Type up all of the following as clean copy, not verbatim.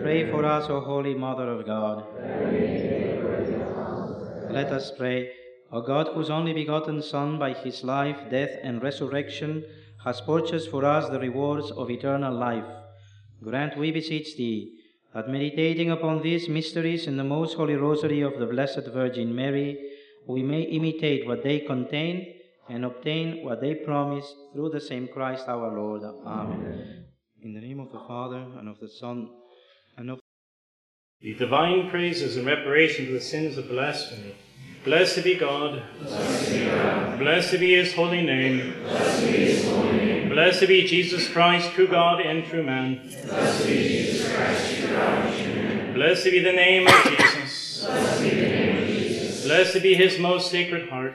Pray for us, O Holy Mother of God. Let us pray. O God, whose only begotten Son, by his life, death, and resurrection, has purchased for us the rewards of eternal life, grant, we beseech thee, that meditating upon these mysteries in the most holy rosary of the Blessed Virgin Mary, we may imitate what they contain and obtain what they promise, through the same Christ our Lord. Amen. In the name of the Father, and of the Son, and of the divine praises and reparation for the sins of blasphemy. Blessed be God. Blessed be his holy name. Blessed be Jesus Christ, true God and true man. Blessed be the name of Jesus. Blessed be his most sacred heart.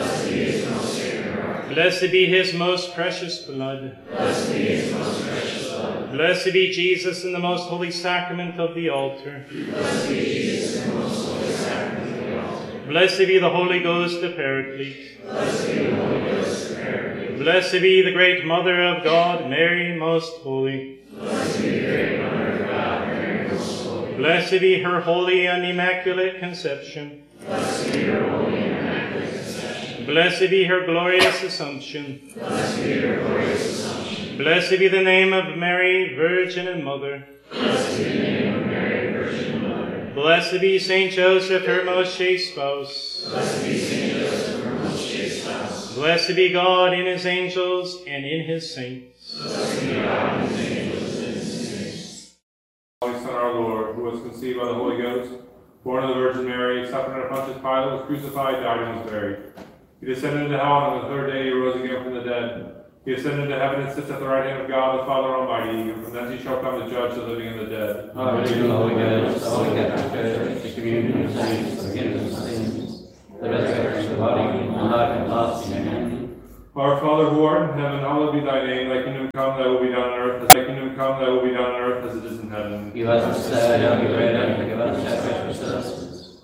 Blessed be his most precious blood. Blessed be Jesus in the most holy sacrament of the altar. Blessed be the Holy Ghost, the Paraclete. Blessed be the great Mother of God, Mary most holy. Blessed be her holy and immaculate conception. Blessed be her glorious Assumption. Blessed be the name of Mary, Virgin and Mother. Blessed be Saint Joseph, her most chaste spouse. Blessed be God in his angels and in his saints. Holy Son, our Lord, who was conceived by the Holy Ghost, born of the Virgin Mary, suffered under Pontius Pilate, was crucified, died, and was buried. He descended into hell, and on the third day he rose again from the dead. He ascended into heaven and sits at the right hand of God, the Father Almighty, and from thence he shall come to judge the living and the dead. I believe in the Holy Ghost, the Holy Catholic Church, the communion of saints, the forgiveness of sins, the resurrection of the body, and life everlasting. Amen. Our Father who art in heaven, hallowed be thy name. Thy kingdom come, thy will be done on earth. Thy kingdom come, thy will be done on earth as it is in heaven. Give us this day our daily bread, and forgive us our trespasses,